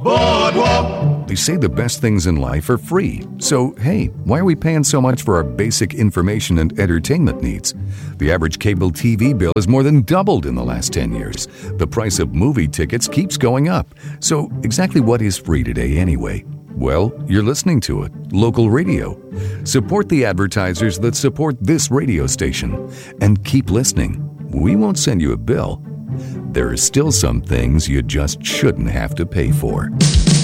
Boardwalk. They say the best things in life are free. So, hey, why are we paying so much for our basic information and entertainment needs? The average cable TV bill has more than doubled in the last 10 years. The price of movie tickets keeps going up. So, exactly what is free today anyway? Well, you're listening to it. Local radio. Support the advertisers that support this radio station. And keep listening. We won't send you a bill. There are still some things you just shouldn't have to pay for.